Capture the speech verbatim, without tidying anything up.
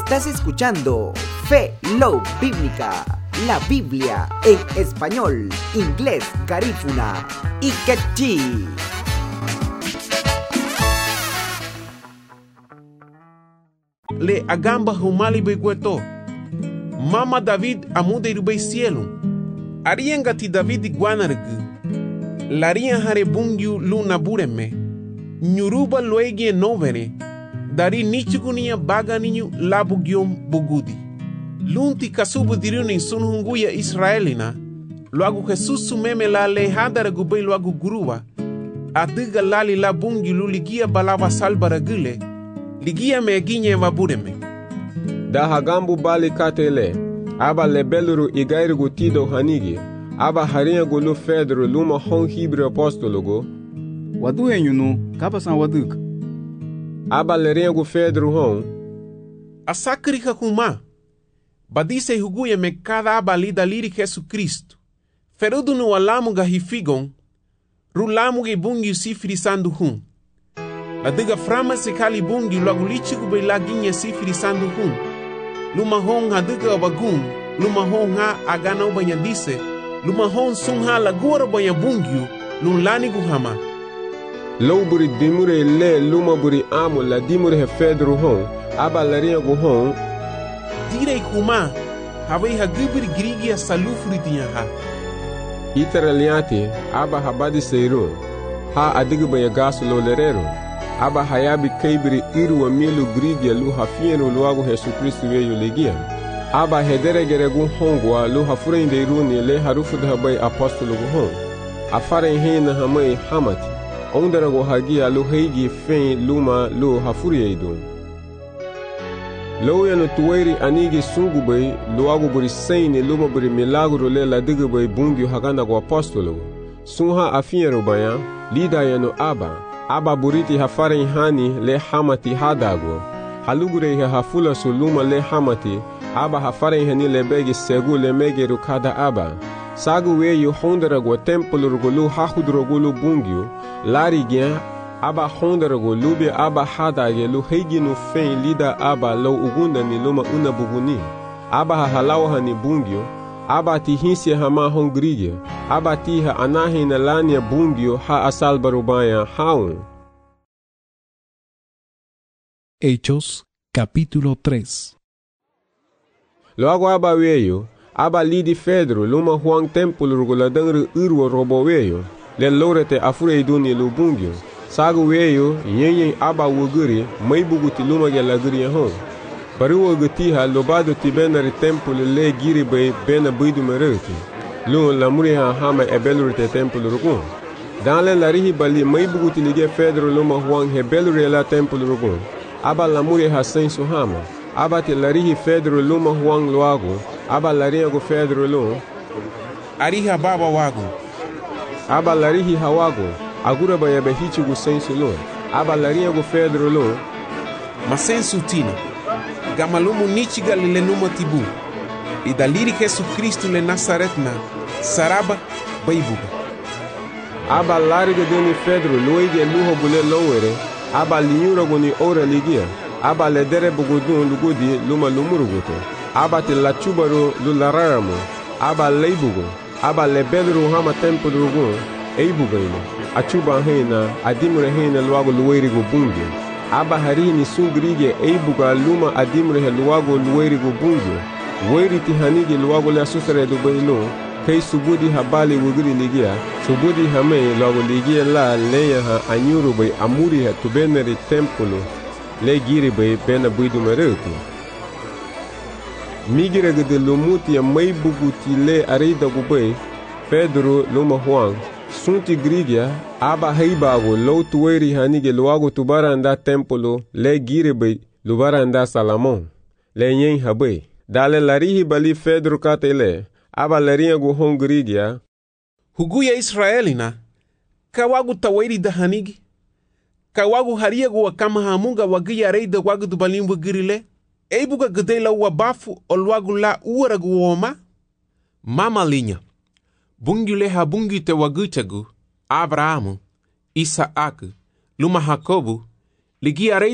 Estás escuchando Fe Love Bíblica, la Biblia en español, inglés, garífuna y quechí. Le agamba humali begueto. Mama David amude rubei cielo. Arienga ti David guanargu. Laria hare bungyu luna bureme. Nyuruba loegie novere. Dari nichugunia baga ninyu labugyom bugudi. Lunti kasubu diruni sunhunguya Israelina. Luagu Jesus sumeme la lehadara gubei luagu gurua. Adiga lali la bungyu luligia balava salbara gule. Ligia me ginye wabureme. Da hagambu bali katele. Aba lebeluru igairugu tido hanigi. Aba harinha gulu fedro luma hon hibre apostologo. Wadu enyunu, kapasan waduk. Aba lerinha gu fedro hon. Asakrika kuma. Badise huguya me cada aba lida liri Jesus Cristo. Ferudu no alamu ga hifigon. Rulamu ge bungi sifiri sandu hun. La diga frama se kali bungi logo lichigu be laginha sifiri sandu hun. Luma hon ha diga bagun. Luma hon ha agana ubanya dise. Luma hon sung ha lagura banya bungiu. Lun lani guhama. Low buri dimure le luma buri amo la dimure he fedro hon. Aba larinha gu hon. Direi kuma. Havei ha gibri grigia salufri tinha ha. Itara liati. Aba habadi seirun. Ha adiga banya gasu lo lerero. Aba hayabi kaibri iru wa milu grigia lu hafienu luagu Jesus Kristu weyu legia. Aba hedere geregu hongwa lu hafurende iruni le harufu dhabai apostolo gu hong. Afare hena hamai hamati. Ondarago hagia lu heigi fein luma lu hafuri eidun. Lo yanu tuweri anigi sungu bai luagu buri seini luma buri milagro le la diga bai bungi hagana gu apostolo. Sunha afienu baya lida yanu aba. Aba buriti hafare hani le hamati hadago. Halugure ha hafula suluma le hamati. Aba hafare hani le begi segu le mege rukada aba. Sagu weyu hondarago tempolo lu hahudrogulu bungyu. Lari gyan aba hondarago lubi aba hadage lu heiginu fein lida aba lo ugunda ni luma una buguni. Aba ha halawa hani bungyu. Aba ti hinsi hama hongriye. Aba ti ha anahi na lania bungyo ha asal barubaya haun. Hechos, capítulo tres. Logo aba weyo, aba lidi Fedro luma huang templo ruguladangru urwo robo weyo. Le lorete afure iduni lu bungyo. Sagu weyo, yenyen aba wuguri, may buguti luma ge laguri hon. Baruwa gutiha lobado ti benari templo le giri bay bena buidu mereti. Lun la muriha hama ebelurite templo rugun. Dans le larihi bali may buguti lige Fedro luma huang hebelure la templo rugun. Aba la muriha sensu hama. Aba te larihi Fedro luma huang luago. Aba lariha go Fedro lum. Ariha baba wago. Aba larihi hawago. Agura baya behichi go sensu lum. Aba lariha go Fedro lum. Masensu tina. Gamalumu nichiga lile numa tibu. I daliri Jesus Kristu le Nazaretna. Saraba baibuga. Aba lariga deni Fedro luige luho bule lowere. Aba linyura goni ora ligia. Aba ledere bugudun lugudi luma lumuruguto. Aba te la chubaru lulararamu. Aba leibugo. Aba lebelru hama tempo rugun. Eibugaino. Achuba heina. Adimure heina luago luweirigo bungi. Aba harini sungrige eibuga luma adimre he luago luweirigo bungi. Weiriti hanigi luago le asusare do bailo. Kei subudi habali wugiri ligia. Subudi hame luago ligia la leya ha anyuru bay amuri ha tubeneri tempolo. Le giri bay bena buidu mereuti. Migira gede lumuti ya may buguti le arida gubay. Fedro luma huang. Sunti grigia, aba heibago lo tuweri hanige luago tubaranda tempolo le girebe lubaranda Salamon. Le nyen habe. Dale larihi bali Fedro katele, aba larinha go hongrigia. Huguya Israelina, kawagu taweri da hanigi. Kawagu haria go wakama hamunga wagia reida wagu dubalimbu girile. Eibuga gedela wabafu olwagu la uaragu woma. Mama linha. Bungule ha bungi te wagutagu, Abrahamu, Isaac, luma Jacobo, ligia